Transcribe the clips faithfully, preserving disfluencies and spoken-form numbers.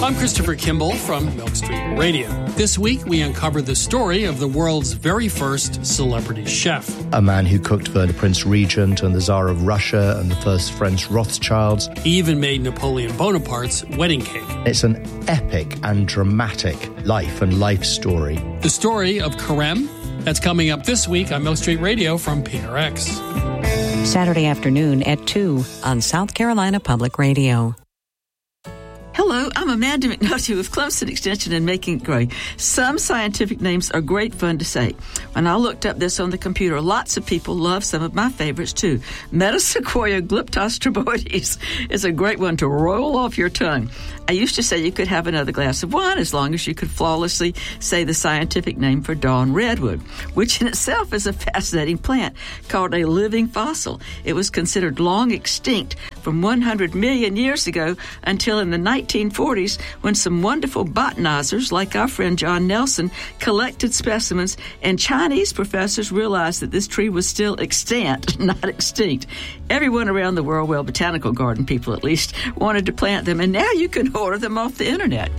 I'm Christopher Kimball from Milk Street Radio. This week, we uncover the story of the world's very first celebrity chef. A man who cooked for the Prince Regent and the Tsar of Russia and the first French Rothschilds. He even made Napoleon Bonaparte's wedding cake. It's an epic and dramatic life and life story. The story of Carême, that's coming up this week on Milk Street Radio from P R X. Saturday afternoon at two on South Carolina Public Radio. Hello, I'm Amanda McNulty with Clemson Extension and Making It Great. Some scientific names are great fun to say. When I looked up this on the computer, lots of people love some of my favorites too. Metasequoia glyptostroboides is a great one to roll off your tongue. I used to say you could have another glass of wine as long as you could flawlessly say the scientific name for dawn redwood, which in itself is a fascinating plant called a living fossil. It was considered long extinct from one hundred million years ago until in the nineteen forties when some wonderful botanizers like our friend John Nelson collected specimens, and Chinese professors realized that this tree was still extant, not extinct. Everyone around the world, well, botanical garden people at least, wanted to plant them, and now you can order them off the internet.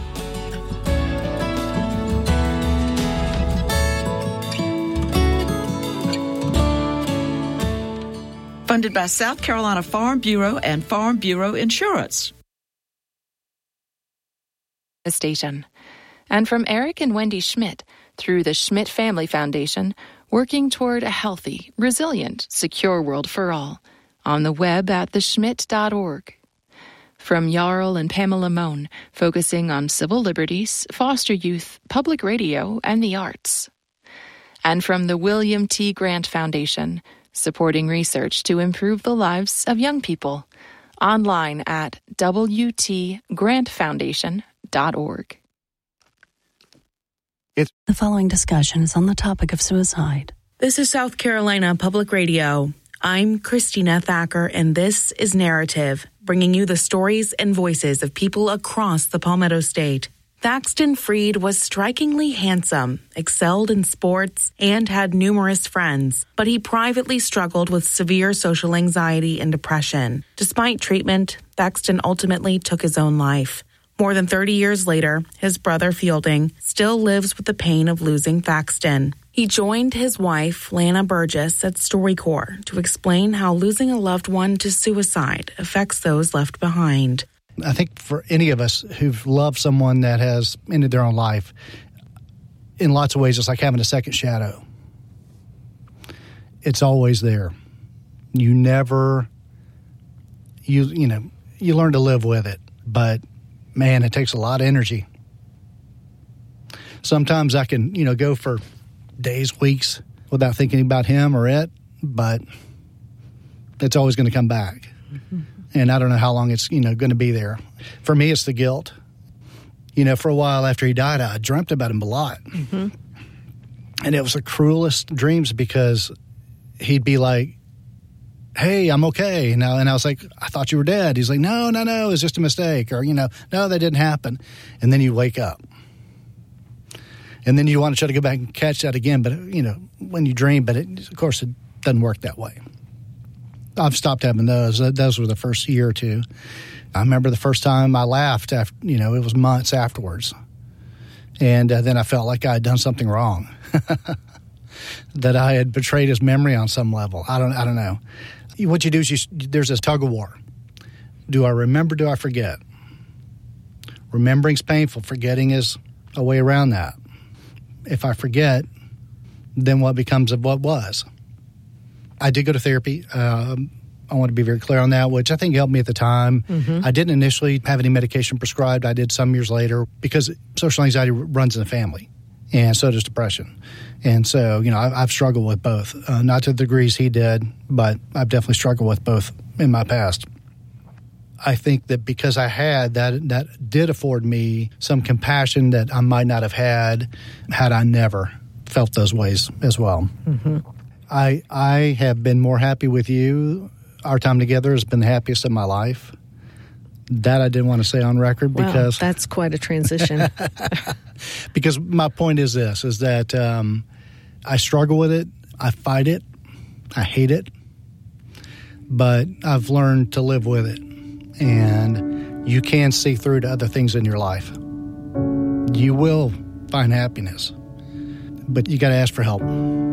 Funded by South Carolina Farm Bureau and Farm Bureau Insurance. Station. And from Eric and Wendy Schmidt through the Schmidt Family Foundation, working toward a healthy, resilient, secure world for all. On the web at the schmidt dot org. From Jarl and Pamela Mohn, focusing on civil liberties, foster youth, public radio, and the arts. And from the William T. Grant Foundation, supporting research to improve the lives of young people. Online at w t grant foundation dot org. The following discussion is on the topic of suicide. This is South Carolina Public Radio. I'm Christina Thacker, and this is Narrative, bringing you the stories and voices of people across the Palmetto State. Thaxton Freed was strikingly handsome, excelled in sports, and had numerous friends, but he privately struggled with severe social anxiety and depression. Despite treatment, Thaxton ultimately took his own life. More than thirty years later, his brother Fielding still lives with the pain of losing Thaxton. He joined his wife, Lana Burgess, at StoryCorps to explain how losing a loved one to suicide affects those left behind. I think for any of us who've loved someone that has ended their own life, in lots of ways, it's like having a second shadow. It's always there. You never, you you know, you learn to live with it, but man, it takes a lot of energy. Sometimes I can, you know, go for days, weeks without thinking about him or it, but it's always going to come back. Mm-hmm. And I don't know how long it's, you know, going to be there. For me, it's the guilt. You know, for a while after he died, I dreamt about him a lot. Mm-hmm. And it was the cruelest dreams because he'd be like, hey, I'm okay. And I, and I was like, I thought you were dead. He's like, no, no, no, it was just a mistake. Or, you know, no, that didn't happen. And then you wake up. And then you want to try to go back and catch that again, but, you know, when you dream, but it, of course it doesn't work that way. I've stopped having those. Those were the first year or two. I remember the first time I laughed, after, you know, it was months afterwards. And uh, then I felt like I had done something wrong, that I had betrayed his memory on some level. I don't I don't know. What you do is you, there's this tug of war. Do I remember, do I forget? Remembering's painful. Forgetting is a way around that. If I forget, then what becomes of what was? I did go to therapy. Um, I want to be very clear on that, which I think helped me at the time. Mm-hmm. I didn't initially have any medication prescribed. I did some years later because social anxiety runs in the family, and so does depression. And so, you know, I've, I've struggled with both. Uh, not to the degrees he did, but I've definitely struggled with both in my past. I think that because I had that, that did afford me some compassion that I might not have had had I never felt those ways as well. Mm-hmm. I I have been more happy with you. Our time together has been the happiest of my life. That I didn't want to say on record wow, because that's quite a transition. Because my point is this: is that um, I struggle with it, I fight it, I hate it, but I've learned to live with it. And you can see through to other things in your life. You will find happiness, but you got to ask for help.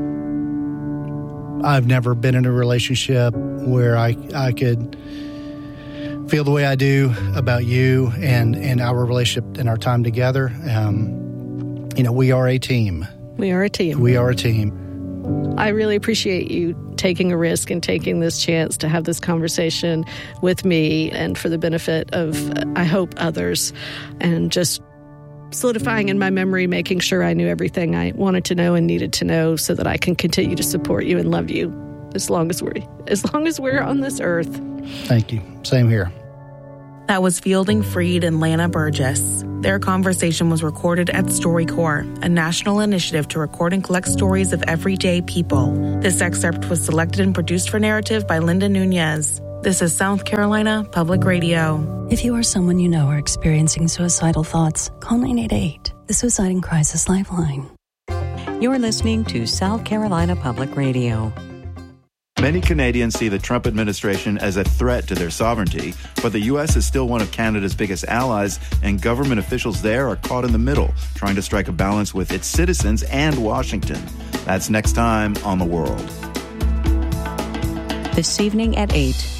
I've never been in a relationship where I I could feel the way I do about you and, and our relationship and our time together. Um, you know, we are a team. We are a team. We are a team. I really appreciate you taking a risk and taking this chance to have this conversation with me and for the benefit of, I hope, others, and just solidifying in my memory, making sure I knew everything I wanted to know and needed to know so that I can continue to support you and love you as long as we're, as long as we're on this earth. Thank you. Same here. That was Fielding Freed and Lana Burgess. Their conversation was recorded at StoryCorps, a national initiative to record and collect stories of everyday people. This excerpt was selected and produced for Narrative by Linda Nunez. This is South Carolina Public Radio. If you or someone you know are experiencing suicidal thoughts, call nine eight eight, the Suicide and Crisis Lifeline. You're listening to South Carolina Public Radio. Many Canadians see the Trump administration as a threat to their sovereignty, but the U S is still one of Canada's biggest allies, and government officials there are caught in the middle, trying to strike a balance with its citizens and Washington. That's next time on The World. This evening at eight.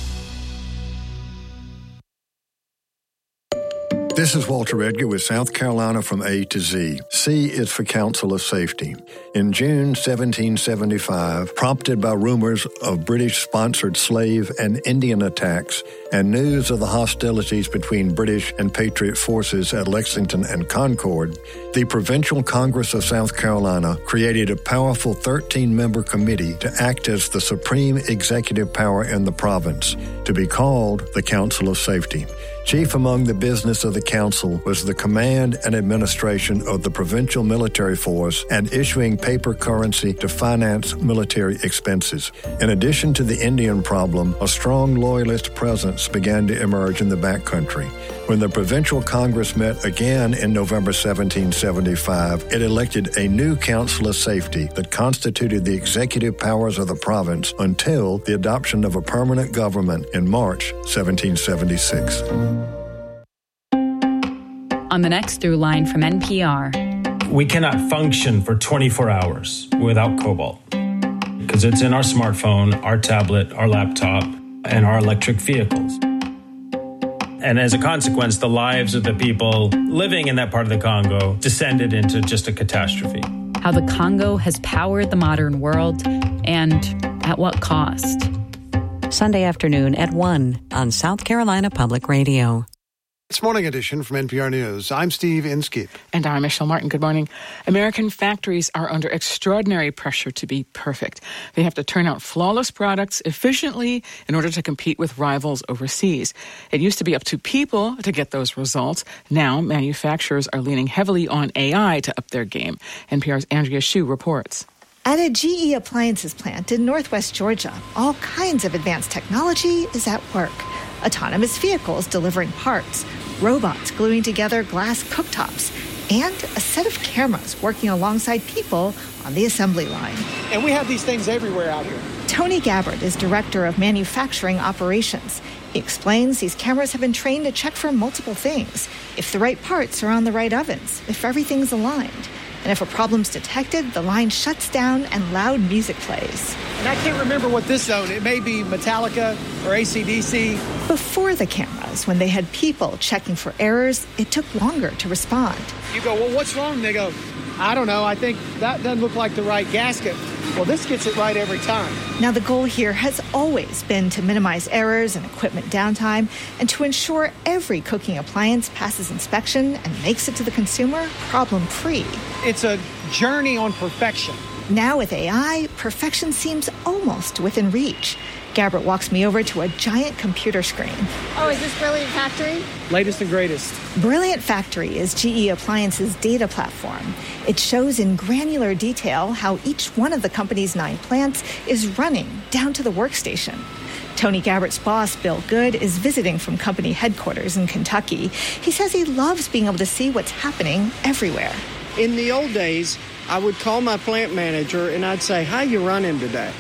This is Walter Edgar with South Carolina from A to Z. C is for Council of Safety. In June seventeen seventy-five, prompted by rumors of British-sponsored slave and Indian attacks and news of the hostilities between British and Patriot forces at Lexington and Concord, the Provincial Congress of South Carolina created a powerful thirteen-member committee to act as the supreme executive power in the province, to be called the Council of Safety. Chief among the business of the council was the command and administration of the provincial military force and issuing paper currency to finance military expenses. In addition to the Indian problem, a strong loyalist presence began to emerge in the backcountry. When the Provincial Congress met again in November seventeen seventy-five, it elected a new Council of Safety that constituted the executive powers of the province until the adoption of a permanent government in March seventeen seventy-six. On the next through line from N P R. We cannot function for twenty-four hours without cobalt because it's in our smartphone, our tablet, our laptop, and our electric vehicles. And as a consequence, the lives of the people living in that part of the Congo descended into just a catastrophe. How the Congo has powered the modern world and at what cost? Sunday afternoon at one on South Carolina Public Radio. It's Morning Edition from N P R News. I'm Steve Inskeep. And I'm Michelle Martin. Good morning. American factories are under extraordinary pressure to be perfect. They have to turn out flawless products efficiently in order to compete with rivals overseas. It used to be up to people to get those results. Now, manufacturers are leaning heavily on A I to up their game. N P R's Andrea Hsu reports. At a G E appliances plant in northwest Georgia, all kinds of advanced technology is at work. Autonomous vehicles delivering parts, robots gluing together glass cooktops, and a set of cameras working alongside people on the assembly line. And we have these things everywhere out here. Tony Gabbard is director of manufacturing operations. He explains these cameras have been trained to check for multiple things. If the right parts are on the right ovens, if everything's aligned. And if a problem's detected, the line shuts down and loud music plays. And I can't remember what this zone, it may be Metallica or A C D C. Before the cameras, when they had people checking for errors, it took longer to respond. You go, well, what's wrong? They go, I don't know, I think that doesn't look like the right gasket. Well, this gets it right every time. Now, the goal here has always been to minimize errors and equipment downtime and to ensure every cooking appliance passes inspection and makes it to the consumer problem-free. It's a journey on perfection. Now with A I, perfection seems almost within reach. Gabbard walks me over to a giant computer screen. Oh, is this Brilliant Factory? Latest and greatest. Brilliant Factory is G E Appliances' data platform. It shows in granular detail how each one of the company's nine plants is running down to the workstation. Tony Gabbard's boss, Bill Good, is visiting from company headquarters in Kentucky. He says he loves being able to see what's happening everywhere. In the old days, I would call my plant manager and I'd say, how you running today?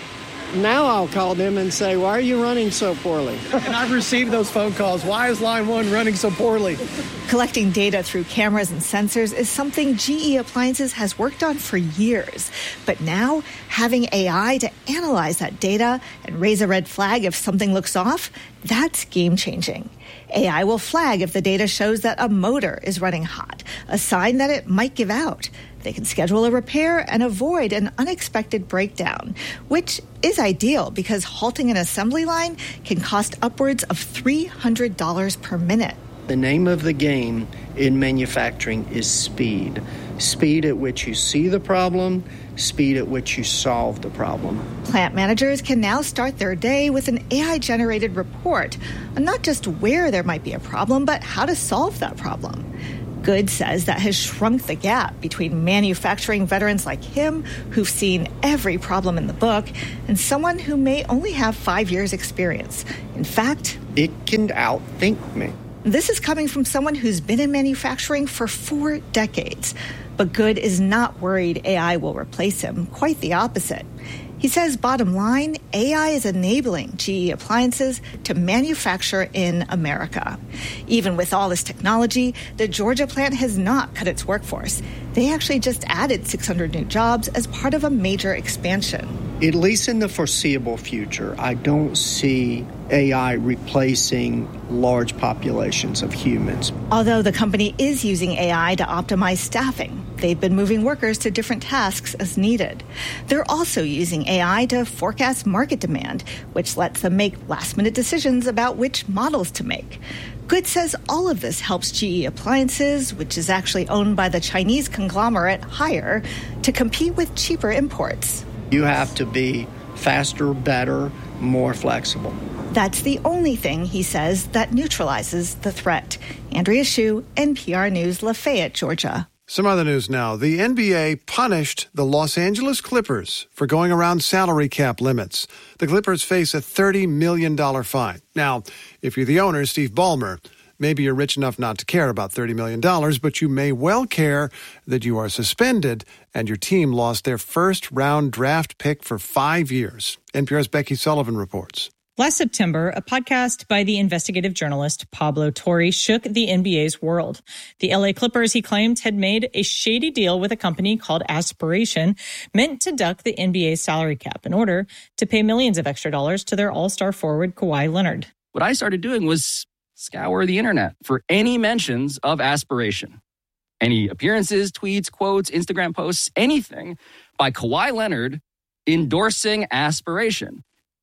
Now I'll call them and say, why are you running so poorly? And I've received those phone calls. Why is line one running so poorly? Collecting data through cameras and sensors is something G E Appliances has worked on for years. But now, having A I to analyze that data and raise a red flag if something looks off, that's game-changing. A I will flag if the data shows that a motor is running hot, a sign that it might give out. They can schedule a repair and avoid an unexpected breakdown, which is ideal because halting an assembly line can cost upwards of three hundred dollars per minute. The name of the game in manufacturing is speed. Speed at which you see the problem, speed at which you solve the problem. Plant managers can now start their day with an A I-generated report on not just where there might be a problem, but how to solve that problem. Good says that has shrunk the gap between manufacturing veterans like him, who've seen every problem in the book, and someone who may only have five years' experience. In fact, it can outthink me. This is coming from someone who's been in manufacturing for four decades. But Good is not worried A I will replace him. Quite the opposite. He says, bottom line, A I is enabling G E Appliances to manufacture in America. Even with all this technology, the Georgia plant has not cut its workforce. They actually just added six hundred new jobs as part of a major expansion. At least in the foreseeable future, I don't see A I replacing large populations of humans. Although the company is using A I to optimize staffing, they've been moving workers to different tasks as needed. They're also using A I to forecast market demand, which lets them make last-minute decisions about which models to make. Good says all of this helps G E Appliances, which is actually owned by the Chinese conglomerate Haier, to compete with cheaper imports. You have to be faster, better, more flexible. That's the only thing, he says, that neutralizes the threat. Andrea Hsu, N P R News, Lafayette, Georgia. Some other news now. The N B A punished the Los Angeles Clippers for going around salary cap limits. The Clippers face a thirty million dollars fine. Now, if you're the owner, Steve Ballmer, maybe you're rich enough not to care about thirty million dollars, but you may well care that you are suspended and your team lost their first-round draft pick for five years. N P R's Becky Sullivan reports. Last September, a podcast by the investigative journalist Pablo Torre shook the N B A's world. The L A Clippers, he claimed, had made a shady deal with a company called Aspiration, meant to duck the N B A's salary cap in order to pay millions of extra dollars to their all-star forward Kawhi Leonard. What I started doing was scour the internet for any mentions of Aspiration. Any appearances, tweets, quotes, Instagram posts, anything by Kawhi Leonard endorsing Aspiration.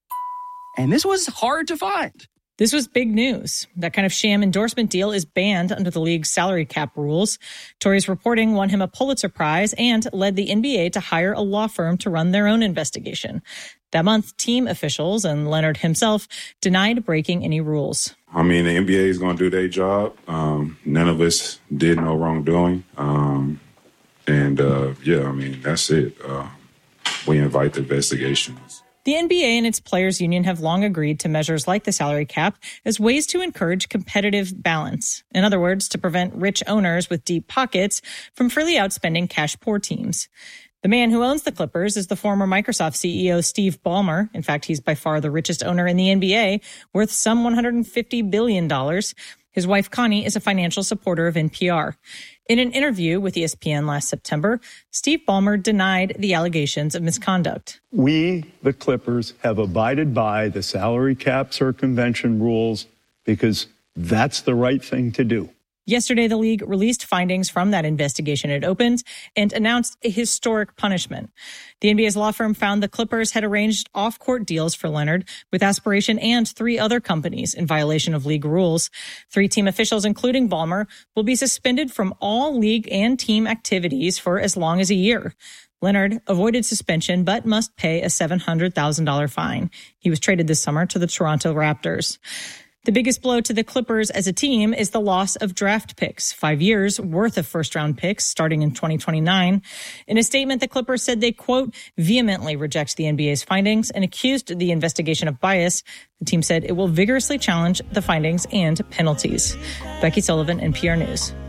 And this was hard to find. This was big news. That kind of sham endorsement deal is banned under the league's salary cap rules. Torre's reporting won him a Pulitzer Prize and led the N B A to hire a law firm to run their own investigation. That month, team officials and Leonard himself denied breaking any rules. I mean, the N B A is going to do their job. Um, none of us did no wrongdoing. Um, and, uh, yeah, I mean, that's it. Uh, we invite the investigations. The N B A and its players' union have long agreed to measures like the salary cap as ways to encourage competitive balance. In other words, to prevent rich owners with deep pockets from freely outspending cash-poor teams. The man who owns the Clippers is the former Microsoft C E O Steve Ballmer. In fact, he's by far the richest owner in the N B A, worth some one hundred fifty billion dollars. His wife, Connie, is a financial supporter of N P R. In an interview with E S P N last September, Steve Ballmer denied the allegations of misconduct. We, the Clippers, have abided by the salary cap circumvention rules because that's the right thing to do. Yesterday, the league released findings from that investigation it opened and announced a historic punishment. The N B A's law firm found the Clippers had arranged off-court deals for Leonard with Aspiration and three other companies in violation of league rules. Three team officials, including Ballmer, will be suspended from all league and team activities for as long as a year. Leonard avoided suspension but must pay a seven hundred thousand dollars fine. He was traded this summer to the Toronto Raptors. The biggest blow to the Clippers as a team is the loss of draft picks, five years worth of first-round picks starting in twenty twenty-nine. In a statement, the Clippers said they, quote, vehemently reject the N B A's findings and accused the investigation of bias. The team said it will vigorously challenge the findings and penalties. Becky Sullivan, N P R News.